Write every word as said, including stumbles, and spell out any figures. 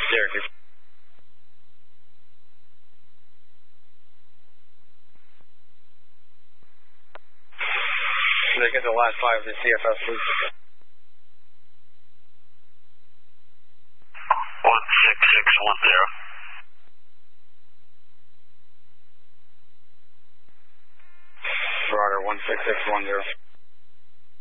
Syracuse. They get the last five of the C F S, please. one six six one zero. Roger, one six six one zero.